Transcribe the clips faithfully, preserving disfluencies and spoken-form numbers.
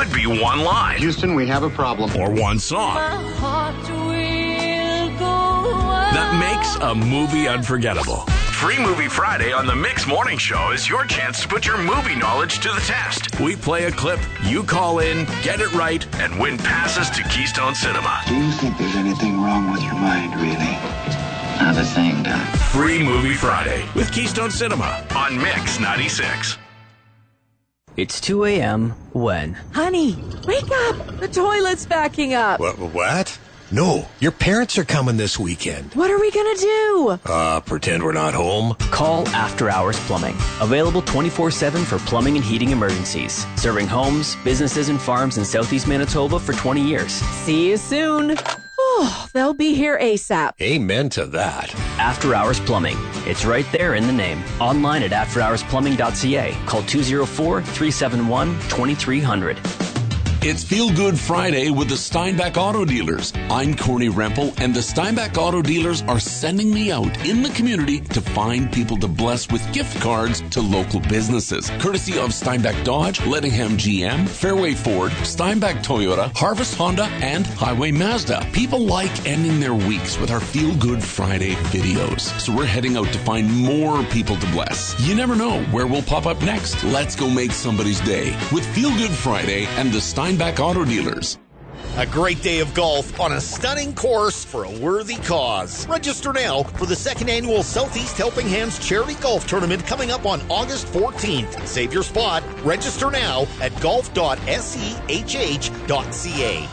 could be one line. Houston, we have a problem. Or one song. My heart will go on. That makes a movie unforgettable. Free Movie Friday on the Mix Morning Show is your chance to put your movie knowledge to the test. We play a clip, you call in, get it right, and win passes to Keystone Cinema. Do you think there's anything wrong with your mind, really? Not a thing, Doc. Free Movie Friday with Keystone Cinema on Mix ninety-six. It's two a.m. when? Honey, wake up! The toilet's backing up. What? What? No, your parents are coming this weekend. What are we gonna do? Uh, pretend we're not home? Call After Hours Plumbing. Available twenty-four seven for plumbing and heating emergencies. Serving homes, businesses, and farms in Southeast Manitoba for twenty years. See you soon. Oh, they'll be here ASAP. Amen to that. After Hours Plumbing. It's right there in the name. Online at after hours plumbing dot c a. Call two oh four, three seven one, two three zero zero. It's Feel Good Friday with the Steinbach Auto Dealers. I'm Corny Rempel, and the Steinbach Auto Dealers are sending me out in the community to find people to bless with gift cards to local businesses. Courtesy of Steinbach Dodge, Lettingham G M, Fairway Ford, Steinbach Toyota, Harvest Honda, and Highway Mazda. People like ending their weeks with our Feel Good Friday videos. So we're heading out to find more people to bless. You never know where we'll pop up next. Let's go make somebody's day with Feel Good Friday and the Steinbach Steinbach Auto Dealers. A great day of golf on a stunning course for a worthy cause. Register now for the second annual Southeast Helping Hands Charity Golf Tournament coming up on August fourteenth. Save your spot. Register now at golf dot s e h h dot c a.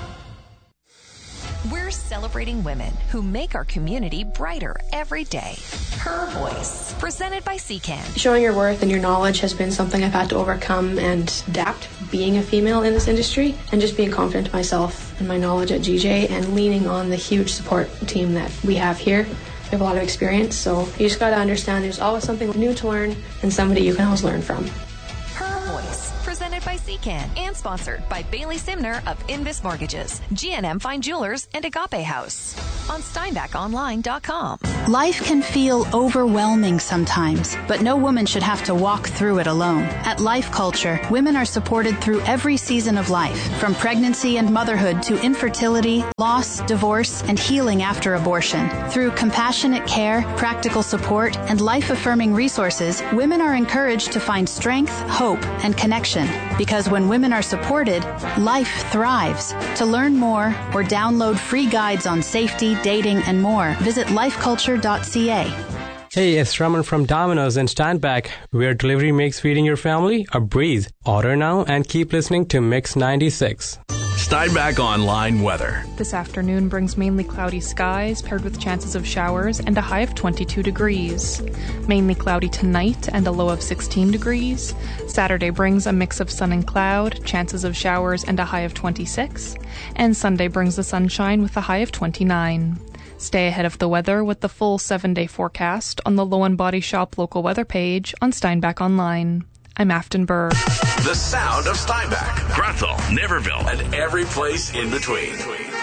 We're celebrating women who make our community brighter every day. Her Voice, presented by C C A N. Showing your worth and your knowledge has been something I've had to overcome and adapt being a female in this industry, and just being confident in myself and my knowledge at G J and leaning on the huge support team that we have here. We have a lot of experience, so you just got to understand there's always something new to learn and somebody you can always learn from. Her Voice, presented by C C A N and sponsored by Bailey Simner of Invis Mortgages, G and M Fine Jewelers, and Agape House on steinbach online dot com. Life can feel overwhelming sometimes, but no woman should have to walk through it alone. At Life Culture, women are supported through every season of life, from pregnancy and motherhood to infertility, loss, divorce, and healing after abortion. Through compassionate care, practical support, and life-affirming resources, women are encouraged to find strength, hope, and connection. Because when women are supported, life thrives. To learn more or download free guides on safety, dating, and more, visit life culture dot c a. Hey, it's Raman from Domino's in Steinbach, where delivery makes feeding your family a breeze. Order now and keep listening to Mix ninety-six. Steinbach Online weather. This afternoon brings mainly cloudy skies paired with chances of showers and a high of twenty-two degrees. Mainly cloudy tonight and a low of sixteen degrees. Saturday brings a mix of sun and cloud, chances of showers and a high of twenty-six. And Sunday brings the sunshine with a high of twenty-nine. Stay ahead of the weather with the full seven-day forecast on the Low and Body Shop local weather page on Steinbach Online. I'm Afton Burr. The sound of Steinbach, Grunthal, Niverville, and every place in between.